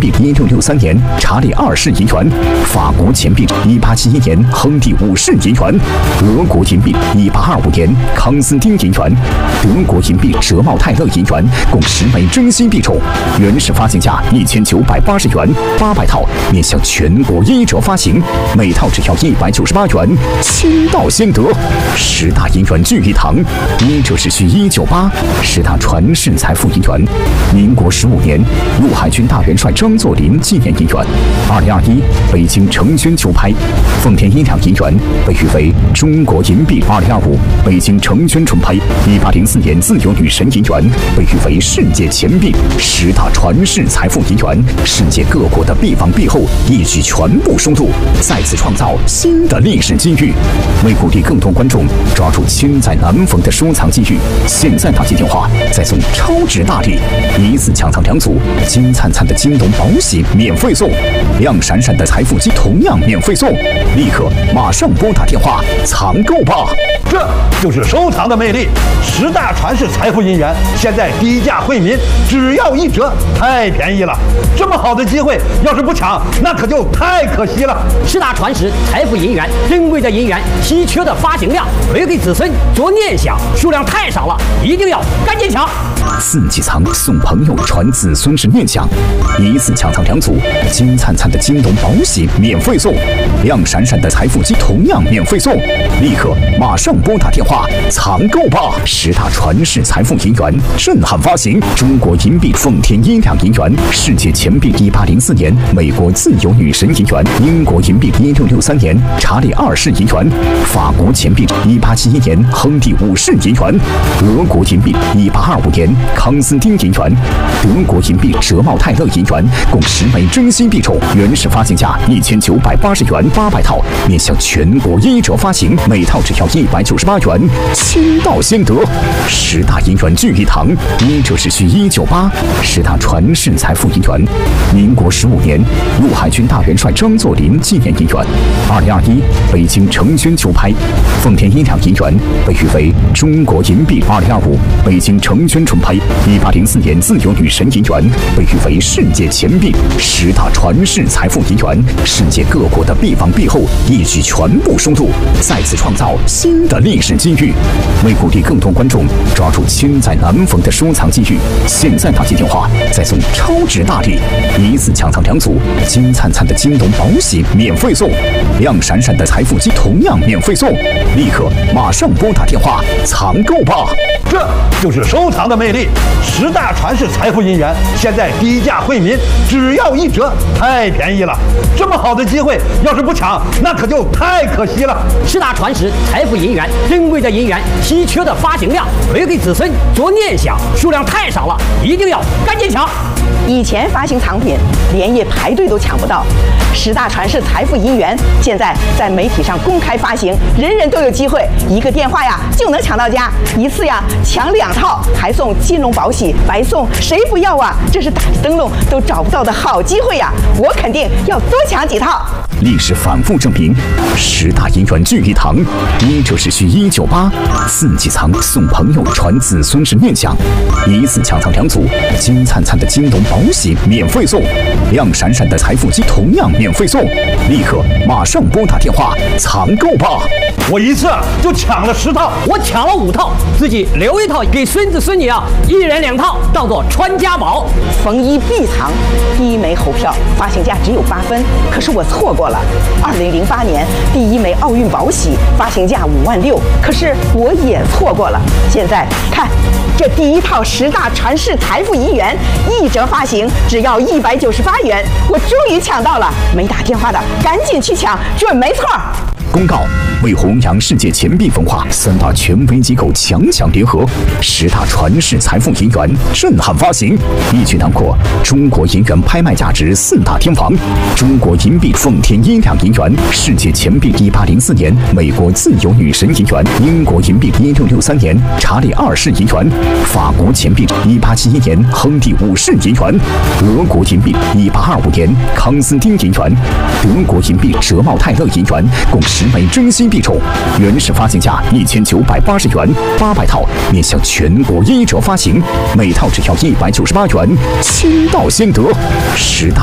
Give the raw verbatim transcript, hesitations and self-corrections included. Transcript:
币一六六三年，查理二世银元；法国钱币一八七一年，亨利五世银元；俄国银币一八二五年，康斯丁银元；德国银币舍茂泰勒银元，共十枚真心币种，原始发行价一千九百八十元，八百套，面向全国一折发行，每套只要一百九十八元，亲到先得。十大银元聚一堂，一折是需一九八，十大传世财富银元。民国十五年，陆海军大元帅张作霖纪念银元。二零二一，北京成轩球拍，奉天一两银元被誉为中国银币。二零二五，北京成轩纯拍，一八零四年自由女神银元被誉为世界钱币。十大传世财富银元，世界各国的币王币后一举全部收录，再次创造新的历史机遇。为鼓励更多观众抓住千载难逢的收藏机遇，现在打进电话再送超值大礼，一次抢藏两组金灿灿的京东宝玺免费送，亮闪闪的财富机同样免费送，立刻马上拨打电话藏购吧！ 这就是收藏的魅力。十大传世财富银元现在低价惠民，只要一折，太便宜了。这么好的机会，要是不抢，那可就太可惜了。 十大传世财富银元，珍贵的银元，稀缺的发行量，留给子孙做念想，数量太少了，一定要赶紧抢！ 四季藏送朋友传子孙是念想，一次抢藏两组金灿灿的京东宝玺免费送，亮闪闪的财富机同样免费送，立刻马上拨打电话藏购吧！十大传世财富银元震撼发行，中国银币奉天一两银元，世界钱币一八零四年美国自由女神银元，英国银币一六六三年查理二世银元，法国钱币一八七一年亨利五世银元，俄国银币一八二五年康斯丁银元，德国银币舍茂泰勒银元，共十枚真心币种，原始发行价一千九百八十元，八百套，面向全国一折发行，每套只要一百九十八元，亲到先得。十大银元聚一堂，一折是需一九八，十大传世财富银元。民国十五年，陆海军大元帅张作霖纪念银元。二零二一，北京成轩球拍，奉天一两银元被誉为中国银币。二零二五，北京成轩纯拍，一八零四年自由女神银元被誉为世界钱币。十大传世财富银元，世界各国的币王币后一举全部收录，再次创造新的历史机遇。为鼓励更多观众抓住千载难逢的收藏机遇，现在打进电话再送超值大礼，一次抢藏两组金灿灿的京东宝玺免费送，亮闪闪的财富机同样免费送，立刻马上拨打电话藏购吧！ 这就是收藏的魅力。十大传世财富银元现在低价惠民，只要一折，太便宜了。这么好的机会，要是不抢，那可就太可惜了。 十大传世财富银元，珍贵的银元，稀缺的发行量，留给子孙做念想，数量太少了，一定要赶紧抢！ 以前发行藏品连夜排队都抢不到，十大传世财富银元现在在媒体上公开发行，人人都有机会，一个电话呀就能抢到家，一次呀抢两套，还送金龙宝玺，白送，谁不要啊？这是打着灯笼都找不到的好机会呀！我肯定要多抢几套。 历史反复证明，十大银元聚一堂，一折是需一九八，四季藏送朋友传子孙是念想，一次抢藏两组金灿灿的京东宝玺免费送，亮闪闪的财富机同样免费送，立刻马上拨打电话藏购吧！ 我一次就抢了十套， 我抢了五套，自己留一套给孙子孙女啊，一人两套，当做传家宝。 逢一必藏，第一枚猴票发行价只有八分，可是我错过了。二零零八年第一枚奥运宝玺发行价五万六，可是我也错过了。现在看，这第一套十大传世财富银元一折发行只要一百九十八元，我终于抢到了！没打电话的赶紧去抢，准没错。 公告：为弘扬世界钱币文化，三大权威机构强强联合，十大传世财富银元震撼发行，一举囊括中国银元拍卖价值四大天王：中国银币奉天一两银元，世界钱币一八零四年美国自由女神银元，英国银币一六六三年查理二世银元，法国钱币一八七一年亨利五世银元，俄国银币一八二五年康斯丁银元，德国银币舍茂泰勒银元，共十枚真心币种，原始发行价一千九百八十元，八百套，面向全国一折发行，每套只要一百九十八元，亲到先得。十大